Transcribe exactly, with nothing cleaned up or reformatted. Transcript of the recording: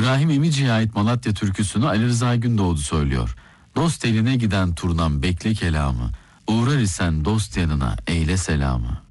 İbrahim Emici'ye ait Malatya türküsünü Ali Rıza Gündoğdu söylüyor. Dost eline giden turnam bekle kelamı, uğrar isen dost yanına eyle selamı.